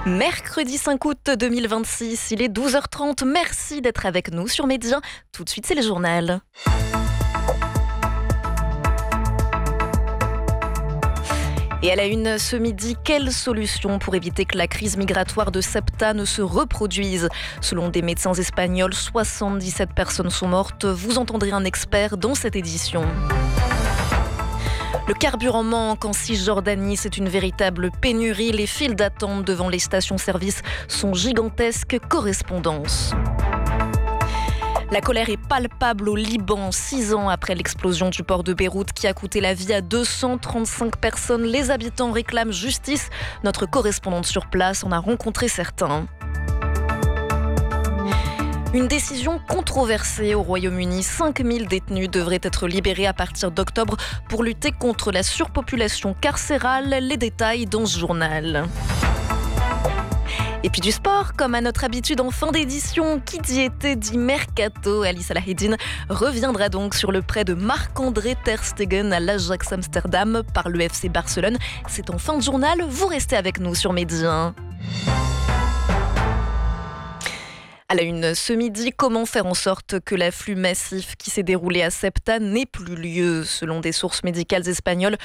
Mercredi 5 août 2026, il est 12h30. Merci d'être avec nous sur Média. Tout de suite, c'est le journal. Et à la une ce midi, quelle solution pour éviter que la crise migratoire de Ceuta ne se reproduise ? Selon des médecins espagnols, 77 personnes sont mortes. Vous entendrez un expert dans cette édition. Le carburant manque en Cisjordanie, c'est une véritable pénurie. Les files d'attente devant les stations-service sont gigantesques. Correspondance. La colère est palpable au Liban, 6 ans après l'explosion du port de Beyrouth qui a coûté la vie à 235 personnes. Les habitants réclament justice. Notre correspondante sur place en a rencontré certains. Une décision controversée au Royaume-Uni. 5000 détenus devraient être libérés à partir d'octobre pour lutter contre la surpopulation carcérale. Les détails dans ce journal. Et puis du sport, comme à notre habitude en fin d'édition, qui dit été dit mercato. Ali Salahedine reviendra donc sur le prêt de Marc-André Ter Stegen à l'Ajax Amsterdam par le FC Barcelone. C'est en fin de journal, vous restez avec nous sur Média. À la une ce midi, comment faire en sorte que l'afflux massif qui s'est déroulé à Ceuta n'ait plus lieu ? Selon des sources médicales espagnoles,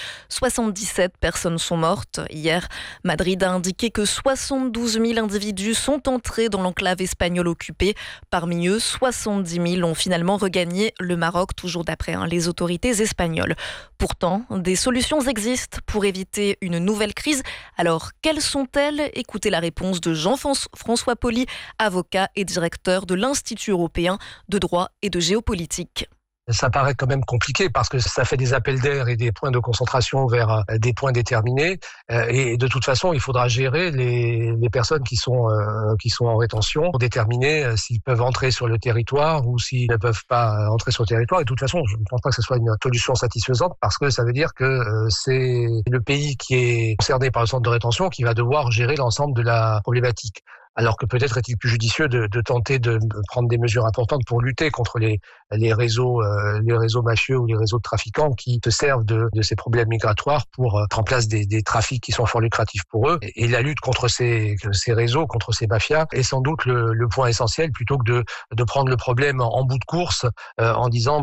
77 personnes sont mortes. Hier, Madrid a indiqué que 72 000 individus sont entrés dans l'enclave espagnole occupée. Parmi eux, 70 000 ont finalement regagné le Maroc, toujours d'après les autorités espagnoles. Pourtant, des solutions existent pour éviter une nouvelle crise. Alors, quelles sont-elles ? Écoutez la réponse de Jean-François Poli, avocat et directeur de l'Institut européen de droit et de géopolitique. Ça paraît quand même compliqué parce que ça fait des appels d'air et des points de concentration vers des points déterminés. Et de toute façon, il faudra gérer les personnes qui sont en rétention pour déterminer s'ils peuvent entrer sur le territoire ou s'ils ne peuvent pas entrer sur le territoire. Et de toute façon, je ne pense pas que ce soit une solution satisfaisante parce que ça veut dire que c'est le pays qui est concerné par le centre de rétention qui va devoir gérer l'ensemble de la problématique. Alors que peut-être est-il plus judicieux de tenter de prendre des mesures importantes pour lutter contre les réseaux mafieux ou les réseaux de trafiquants qui se servent de ces problèmes migratoires pour mettre en place des trafics qui sont fort lucratifs pour eux. Et la lutte contre ces réseaux, contre ces mafias, est sans doute le point essentiel plutôt que de prendre le problème en bout de course en disant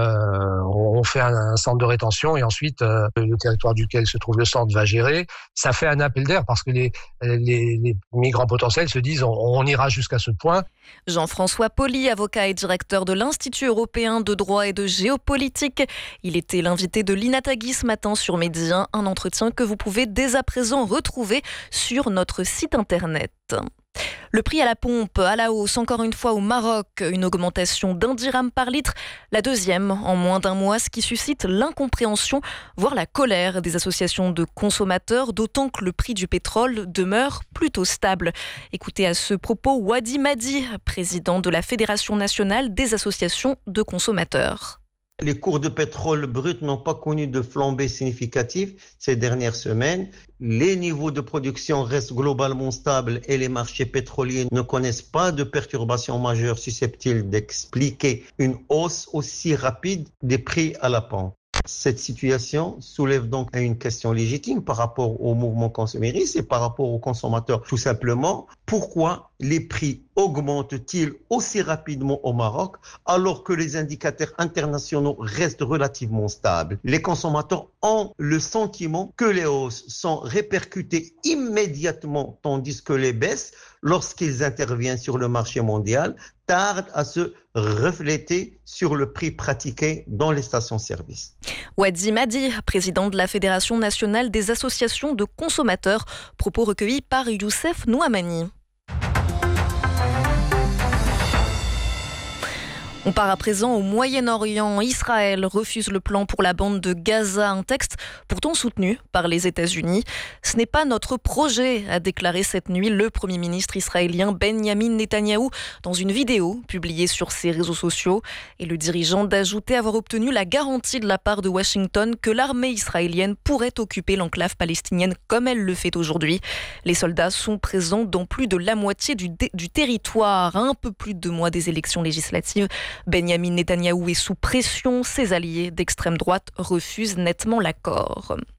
on fait un centre de rétention et ensuite le territoire duquel se trouve le centre va gérer. Ça fait un appel d'air parce que les migrants potentiels se disent on ira jusqu'à ce point. Jean-François Poli, avocat et directeur de l'Institut européen de droit et de géopolitique. Il était l'invité de l'Inatagui ce matin sur Média, un entretien que vous pouvez dès à présent retrouver sur notre site internet. Le prix à la pompe à la hausse, encore une fois au Maroc, une augmentation d'1 dirham par litre, la deuxième en moins d'un mois, ce qui suscite l'incompréhension, voire la colère des associations de consommateurs, d'autant que le prix du pétrole demeure plutôt stable. Écoutez à ce propos Wadi Madi, président de la Fédération nationale des associations de consommateurs. Les cours de pétrole brut n'ont pas connu de flambée significative ces dernières semaines. Les niveaux de production restent globalement stables et les marchés pétroliers ne connaissent pas de perturbations majeures susceptibles d'expliquer une hausse aussi rapide des prix à la pompe. Cette situation soulève donc une question légitime par rapport au mouvement consumériste et par rapport aux consommateurs. Tout simplement, pourquoi les prix augmentent-ils aussi rapidement au Maroc alors que les indicateurs internationaux restent relativement stables ? Les consommateurs ont le sentiment que les hausses sont répercutées immédiatement tandis que les baisses, lorsqu'ils interviennent sur le marché mondial, tardent à se refléter sur le prix pratiqué dans les stations-service. Wadi Madi, président de la Fédération nationale des associations de consommateurs, propos recueillis par Youssef Nouamani. On part à présent au Moyen-Orient. Israël refuse le plan pour la bande de Gaza, un texte pourtant soutenu par les États-Unis. Ce n'est pas notre projet, a déclaré cette nuit le Premier ministre israélien Benjamin Netanyahou dans une vidéo publiée sur ses réseaux sociaux. Et le dirigeant d'ajouter avoir obtenu la garantie de la part de Washington que l'armée israélienne pourrait occuper l'enclave palestinienne comme elle le fait aujourd'hui. Les soldats sont présents dans plus de la moitié du territoire, à un peu plus de 2 mois des élections législatives. Benjamin Netanyahou est sous pression. Ses alliés d'extrême droite refusent nettement l'accord.